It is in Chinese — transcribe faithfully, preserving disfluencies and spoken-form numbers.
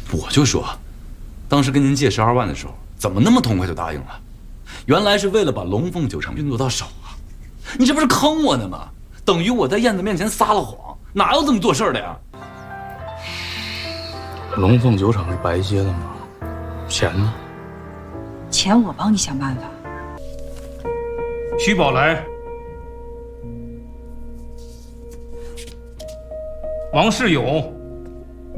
我就说，当时跟您借十二万的时候，怎么那么痛快就答应了？原来是为了把龙凤酒厂运作到手啊！你这不是坑我呢吗？等于我在燕子面前撒了谎，哪有这么做事的呀？ 龙凤酒厂是白接的吗？钱呢？ 钱我帮你想办法。 徐宝来，王世勇。